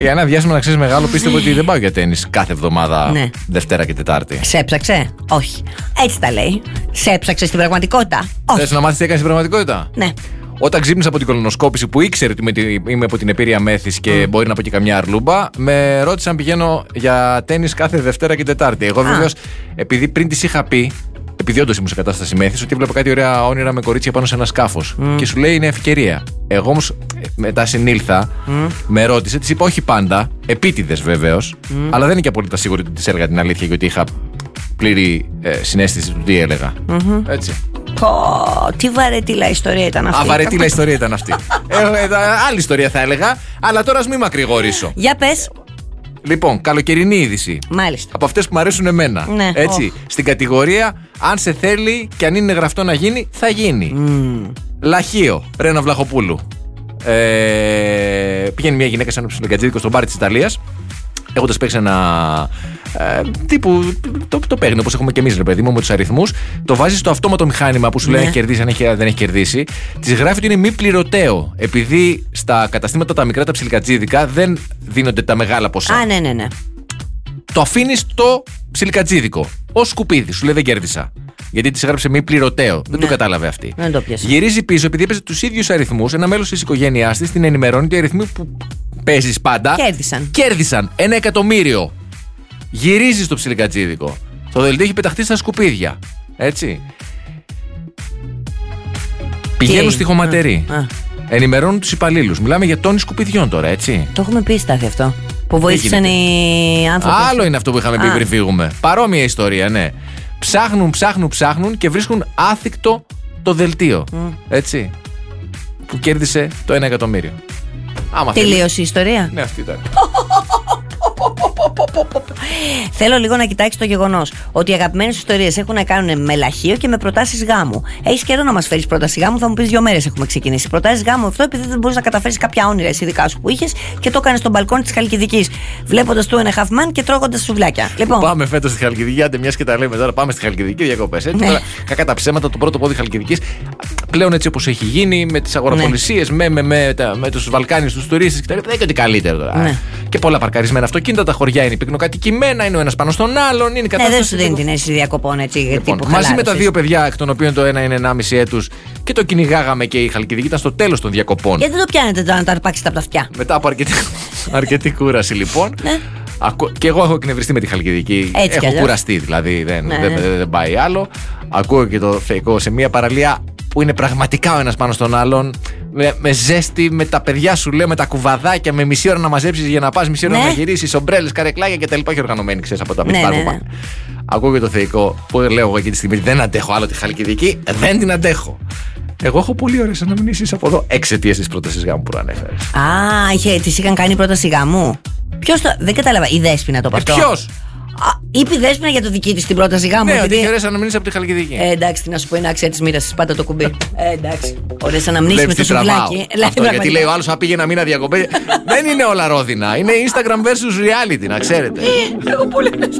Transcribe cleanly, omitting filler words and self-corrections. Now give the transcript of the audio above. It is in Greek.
Για ένα διάστημα να ξέρεις μεγάλο, πίστευα ότι δεν πάω για τένις κάθε εβδομάδα, Ναι. Δευτέρα και Τετάρτη. Σε έψαξε? Όχι. Έτσι τα λέει. Σε έψαξε στην πραγματικότητα? Όχι. Θες να μάθεις τι έκανε στην πραγματικότητα? Ναι. Όταν ξύπνησα από την κολονοσκόπηση που ήξερε ότι είμαι από την επίρρεια μέθης και μπορεί να πω και καμιά αρλούμπα, με ρώτησαν αν πηγαίνω για τένις κάθε Δευτέρα και Τετάρτη. Εγώ βεβαίως, επειδή πριν της είχα πει, επειδή όντως ήμουν σε κατάσταση μέθης, ότι έβλεπα κάτι ωραία όνειρα με κορίτσια πάνω σε ένα σκάφος. Και σου λέει είναι ευκαιρία. Εγώ όμως μετά συνήλθα, με ρώτησε, της είπα όχι πάντα, επίτηδες βεβαίως, αλλά δεν είναι και απόλυτα σίγουρη ότι της έλεγα την αλήθεια και ότι είχα πλήρη συναίσθηση του τι έλεγα. Έτσι. Πω, τι βαρετήλα ιστορία ήταν αυτή. Βαρετήλα ιστορία ήταν αυτή. Άλλη ιστορία θα έλεγα, αλλά τώρα ας μην μακρηγορήσω. Για πες. Λοιπόν, καλοκαιρινή είδηση. Μάλιστα. Από αυτές που μου αρέσουν εμένα. Ναι. Έτσι. Στην κατηγορία, αν σε θέλει και αν είναι γραφτό να γίνει, θα γίνει. Λαχείο, Ρένα Βλαχοπούλου. Πήγαινε μια γυναίκα σαν ψιλοκατζίδικο στον μπάρ της Ιταλίας, έχοντας παίξει ένα τύπου το παίρνει όπως έχουμε και εμείς, ρε παιδί μου, με τους αριθμούς. Το βάζει στο αυτόματο μηχάνημα που σου λέει έχει κερδίσει, αν δεν έχει κερδίσει. Της γράφει ότι είναι μη πληρωτέο. Επειδή στα καταστήματα τα μικρά, τα ψιλικατζίδικα, δεν δίνονται τα μεγάλα ποσά. Α, ναι. Το αφήνει στο ψιλικατζίδικο ως σκουπίδι. Σου λέει δεν κέρδισα. Γιατί της έγραψε μη πληρωτέο. Δεν το κατάλαβε αυτή. Δεν το πιάσε. Γυρίζει πίσω, επειδή έπαιζε τους ίδιους αριθμούς, ένα μέλος της οικογένειάς της την ενημερώνει ότι οι αριθμοί που παίζεις πάντα κέρδισαν 1 εκατομμύριο. Γυρίζει στο ψιλικατζίδικο. Το δελτίο έχει πεταχτεί στα σκουπίδια. Έτσι. Πηγαίνουν στη χωματερή. Ενημερώνουν τους υπαλλήλους. Μιλάμε για τόνοι σκουπιδιών τώρα, έτσι. Το έχουμε πει, Στάθη, αυτό. Που βοήθησαν οι άνθρωποι. Άλλο είναι αυτό που είχαμε πει πριν φύγουμε. Παρόμοια ιστορία, ναι. Ψάχνουν και βρίσκουν άθικτο το δελτίο. Έτσι. Που κέρδισε το 1 εκατομμύριο. Τελείωσε η ιστορία. Ναι, αυτή ήταν. Θέλω λίγο να κοιτάξει το γεγονός ότι οι αγαπημένες ιστορίες έχουν να κάνουν με λαχείο και με προτάσεις γάμου. Έχεις καιρό να μας φέρεις πρόταση γάμου, θα μου πεις 2 μέρες έχουμε ξεκινήσει. Προτάσεις γάμου αυτό επειδή δεν μπορείς να καταφέρεις κάποια όνειρα εσύ δικά σου που είχες και το έκανες στο μπαλκόνι της Χαλκιδικής. Βλέποντας Two and a Half Men και τρώγοντας σουβλάκια. Λοιπόν. Πάμε φέτος στη Χαλκιδική, άντε μιας και τα λέμε τώρα. Πάμε στη Χαλκιδική διακοπές. Έτσι, τώρα, κακά τα ψέματα, το πρώτο πόδι Χαλκιδικής. Πλέον έτσι όπως έχει γίνει, με τις αγοραπολισίες, με τους Βαλκάνιους, τους τουρίστες κτλ. Δεν είναι ότι καλύτερο τώρα. Και πολλά παρκαρισμένα αυτοκίνητα, τα χωριά είναι πυκνοκατοικημένα, είναι ο ένας πάνω στον άλλον. Είναι κατάσταση. Δεν σου δίνει την αίσθηση διακοπών έτσι. Λοιπόν, μαζί με τα 2 παιδιά, εκ των οποίων το ένα είναι 1,5 έτους και το κυνηγάγαμε και η Χαλκιδική ήταν στο τέλος των διακοπών. Γιατί δεν το πιάνετε τώρα να τα αρπάξετε από τα αυτιά. Μετά από αρκετή κούραση λοιπόν. Και εγώ έχω εκνευριστεί με τη Χαλκιδική. Έχω κουραστεί δηλαδή, δεν πάει άλλο. Ακούω και το θεϊκό σε μια παραλία που είναι πραγματικά ο ένας πάνω στον άλλον. Με ζέστη, με τα παιδιά σου λέω, με τα κουβαδάκια, με μισή ώρα να μαζέψεις για να πας, μισή ώρα να γυρίσεις, ομπρέλες, καρεκλάκια κτλ. Και οργανωμένοι, ξέρεις, από τα μυθά που πάνε. Ακούω και το θεϊκό που λέω εγώ εκείνη τη στιγμή: δεν αντέχω άλλο τη Χαλκιδική, δεν την αντέχω. Εγώ έχω πολύ ωραίες αναμνήσεις από εδώ εξαιτίας της πρότασης γάμου που ανέφερες. Της είχαν κάνει πρόταση γάμου. Ποιος το. Δεν κατάλαβα. Η Δέσποινα το είπε αυτό. Ποιος? Είπε η Δέσποινα για το δική της την πρόταση γάμου. Ναι, ότι είχε ωραίες αναμνήσεις από τη Χαλκιδική. Εντάξει, τι να σου πω, είναι άξια της μοίρας. Πάτα το κουμπί. Εντάξει. Ωραίες αναμνήσεις με το σουβλάκι. Γιατί λέει ο άλλος, πήγαινα μήνα διακοπές. Δεν είναι όλα ρόδινα. Είναι Instagram versus reality, να ξέρετε. Εγώ πολύ